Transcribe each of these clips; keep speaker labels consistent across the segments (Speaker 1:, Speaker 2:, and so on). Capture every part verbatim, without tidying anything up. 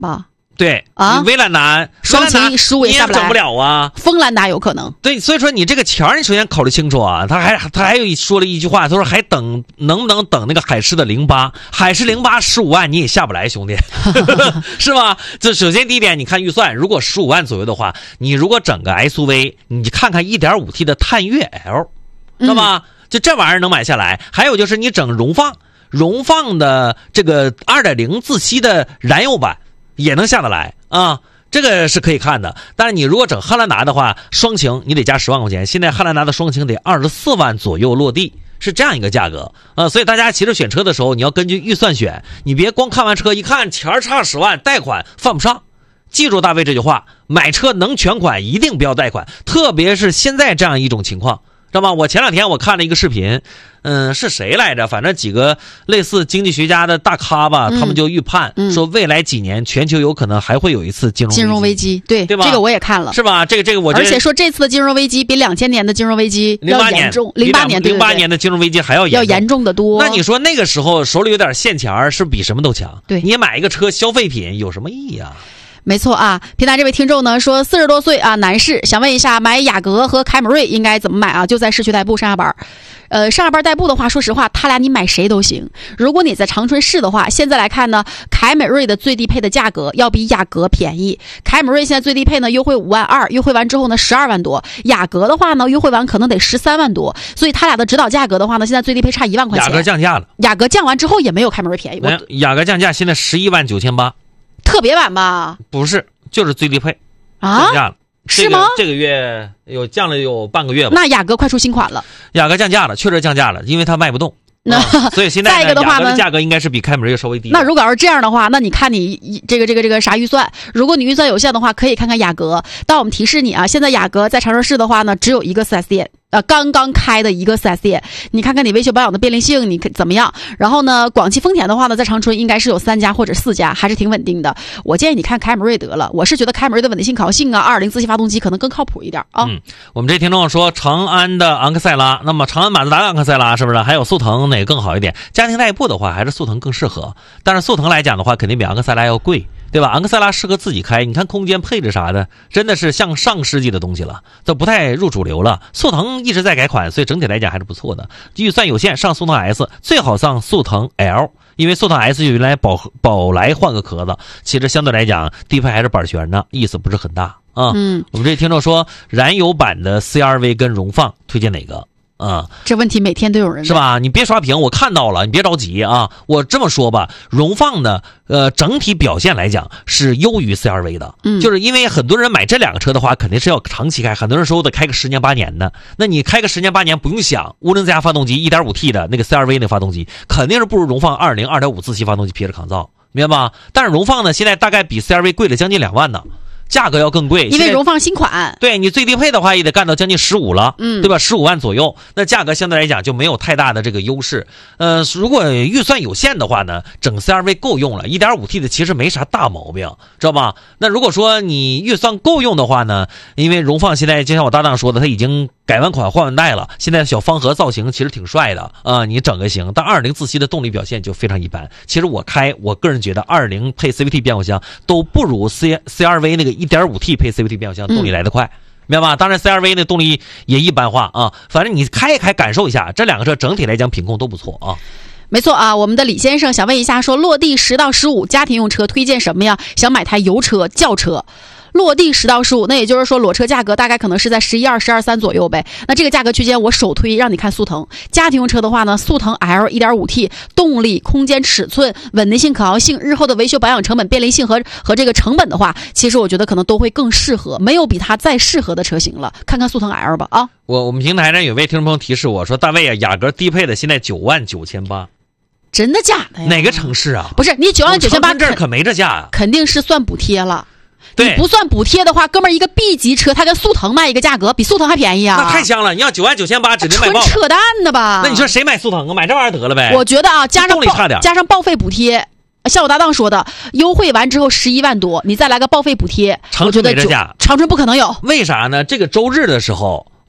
Speaker 1: 吧？
Speaker 2: 对
Speaker 1: 啊，
Speaker 2: 威兰达
Speaker 1: 双擎十五也下不来，
Speaker 2: 你也整不了啊。
Speaker 1: 锋兰达有可能。
Speaker 2: 对，所以说你这个钱你首先考虑清楚啊。他还他还有说了一句话，他说还等能不能等那个海狮的零八，海狮零八十五万你也下不来，兄弟，是吧？这首先第一点，你看预算，如果十五万左右的话，你如果整个 S U V， 你看看 一点五 T 的探岳 L， 知道吧？嗯、就这玩意儿能买下来。还有就是你整荣放，荣放的这个 二点零 自吸的燃油版。也能下得来啊，这个是可以看的。但是你如果整汉兰达的话，双擎你得加十万块钱，现在汉兰达的双擎得二十四万左右落地，是这样一个价格啊。所以大家其实选车的时候，你要根据预算选，你别光看完车一看钱差十万，贷款犯不上。记住大卫这句话，买车能全款一定不要贷款，特别是现在这样一种情况。知道吗？我前两天我看了一个视频，嗯，是谁来着？反正几个类似经济学家的大咖吧，嗯、他们就预判、嗯、说未来几年全球有可能还会有一次金融
Speaker 1: 金融危机，对
Speaker 2: 对吧？
Speaker 1: 这个我也看了，
Speaker 2: 是吧？这个这个我觉得，
Speaker 1: 而且说这次的金融危机比两千年的金融危机要严重，零八年
Speaker 2: 零八年的金融危机还要严重
Speaker 1: 要严重的多。
Speaker 2: 那你说那个时候手里有点现钱，是比什么都强？
Speaker 1: 对，
Speaker 2: 你买一个车消费品有什么意义啊？
Speaker 1: 没错啊，平台这位听众呢说四十多岁啊，男士，想问一下买雅阁和凯美瑞应该怎么买啊？就在市区代步上下班，呃，上下班代步的话，说实话，他俩你买谁都行。如果你在长春市的话，现在来看呢，凯美瑞的最低配的价格要比雅阁便宜。凯美瑞现在最低配呢优惠五万二，优惠完之后呢十二万多。雅阁的话呢优惠完可能得十三万多，所以他俩的指导价格的话呢，现在最低配差一万块钱。
Speaker 2: 雅阁降价了，
Speaker 1: 雅阁降完之后也没有凯美瑞便宜。
Speaker 2: 雅阁降价现在十一万九千八。
Speaker 1: 特别版吧？
Speaker 2: 不是，就是最低配
Speaker 1: 啊，
Speaker 2: 降价了，
Speaker 1: 是吗？
Speaker 2: 这个、这个月有降了有半个月吧？
Speaker 1: 那雅阁快出新款了，
Speaker 2: 雅阁降价了，确实降价了，因为它卖不动。
Speaker 1: 那、
Speaker 2: 啊、所以现在
Speaker 1: 再一个的话呢，
Speaker 2: 雅阁的价格应该是比凯美瑞稍微低。
Speaker 1: 那如果要是这样的话，那你看你这个这个这个啥预算？如果你预算有限的话，可以看看雅阁。但我们提示你啊，现在雅阁在长春市的话呢，只有一个 四 S 店。呃，刚刚开的一个 四 S 店，你看看你维修保养的便利性你怎么样？然后呢，广汽丰田的话呢，在长春应该是有三家或者四家，还是挺稳定的。我建议你看凯美瑞得了，我是觉得凯美瑞的稳定性、可靠性啊，二点零自吸发动机可能更靠谱一点啊。
Speaker 2: 嗯，我们这听众说长安的昂克赛拉，那么长安马自达的昂克赛拉是不是还有速腾哪个更好一点？家庭代步的话，还是速腾更适合。但是速腾来讲的话，肯定比昂克赛拉要贵。对吧？昂克赛拉适合自己开，你看空间配置啥的，真的是像上世纪的东西了，都不太入主流了。速腾一直在改款，所以整体来讲还是不错的。预算有限，上速腾 S， 最好上速腾 L， 因为速腾 S 就原来宝宝来换个壳子，其实相对来讲低配还是板悬的，意思不是很大啊。
Speaker 1: 嗯，
Speaker 2: 我们这听众说，燃油版的 C R V 跟荣放推荐哪个？啊、嗯，
Speaker 1: 这问题每天都有人问
Speaker 2: 是吧？你别刷屏，我看到了，你别着急啊。我这么说吧，荣放呢，呃，整体表现来讲是优于 C R V 的，
Speaker 1: 嗯，
Speaker 2: 就是因为很多人买这两个车的话，肯定是要长期开，很多人说得开个十年八年的。那你开个十年八年不用想，涡轮增压发动机 一点五 T 的那个 C R V 那发动机，肯定是不如荣放二零 二点五 自吸发动机撇着抗造，明白吗？但是荣放呢，现在大概比 C R V 贵了将近两万呢。价格要更贵，
Speaker 1: 因为荣放新款，
Speaker 2: 对你最低配的话也得干到将近十五了，
Speaker 1: 嗯，
Speaker 2: 对吧？十五万左右，那价格相对来讲就没有太大的这个优势。呃，如果预算有限的话呢，整 C R V 够用了 ，一点五 T 的其实没啥大毛病，知道吧？那如果说你预算够用的话呢，因为荣放现在就像我搭档说的，它已经改完款换完代了，现在小方盒造型其实挺帅的啊、呃，你整个行，但二零自吸的动力表现就非常一般。其实我开，我个人觉得二零配 C V T 变速箱都不如 C C R V 那个 一点五 T 配 C V T 变速箱动力来得快。嗯，明白吧？当然 C R V 的动力也一般化啊，反正你开一开感受一下，这两个车整体来讲品控都不错啊。
Speaker 1: 没错啊，我们的李先生想问一下，说落地十到十五家庭用车推荐什么呀？想买台油车、轿车。落地十到十五，那也就是说裸车价格大概可能是在十一二、十二三左右呗。那这个价格区间我首推让你看速腾。家庭用车的话呢，速腾 L 一点五 T 动力、空间、尺寸、稳定性、可靠性、日后的维修保养成本、便利性和和这个成本的话，其实我觉得可能都会更适合，没有比它再适合的车型了。看看速腾 L 吧啊。
Speaker 2: 我我们平台上有位听众朋友提示我说，大卫啊，雅阁低配的现在九万九千八。
Speaker 1: 真的假的呀？
Speaker 2: 哪个城市啊？
Speaker 1: 不是你九万九千八，
Speaker 2: 这可没这价啊，
Speaker 1: 肯定是算补贴了。
Speaker 2: 对，
Speaker 1: 你不算补贴的话，哥们儿一个 B 级车，它跟速腾卖一个价格，比速腾还便宜啊！
Speaker 2: 那太香了！你要九万九千八，指定买爆。
Speaker 1: 纯扯淡的吧？
Speaker 2: 那你说谁买速腾啊？买这玩意儿得了呗？
Speaker 1: 我觉得啊，加上
Speaker 2: 动力差点，
Speaker 1: 加上报废补贴，像我搭档说的，优惠完之后十一万多，你再来个报废补贴，
Speaker 2: 长春没这价，
Speaker 1: 长春不可能有。
Speaker 2: 为啥呢？这个周日的时候。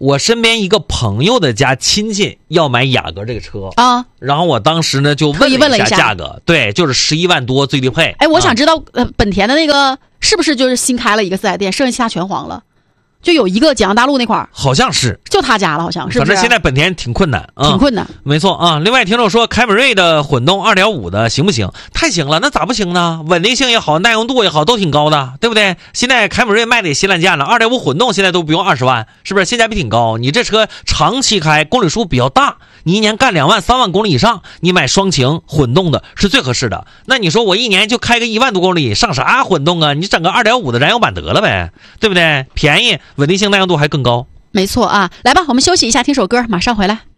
Speaker 2: 我身边一个朋友的家亲戚要买雅阁这个车
Speaker 1: 啊，
Speaker 2: 然后我当时呢就问了一下价格，对，就是十一万多最低配。
Speaker 1: 哎，我想知道、啊、呃，本田的那个是不是就是新开了一个四 S 店，剩下其他全黄了？就有一个景阳大路那块儿，
Speaker 2: 好像是
Speaker 1: 就他家了，好像是不是。
Speaker 2: 反正现在本田挺困难，
Speaker 1: 挺困难，
Speaker 2: 嗯、没错啊。另外，听众说凯美瑞的混动 二点五 的行不行？太行了，那咋不行呢？稳定性也好，耐用度也好，都挺高的，对不对？现在凯美瑞卖的也稀烂价了 ，二点五 混动现在都不用二十万，是不是性价比挺高？你这车长期开，公里数比较大，你一年干两万、三万公里以上，你买双擎混动的是最合适的。那你说我一年就开个一万多公里，上啥混动啊？你整个 二点五 的燃油版得了呗，对不对？便宜，稳定性、耐用度还更高。
Speaker 1: 没错啊，来吧，我们休息一下，听首歌，马上回来。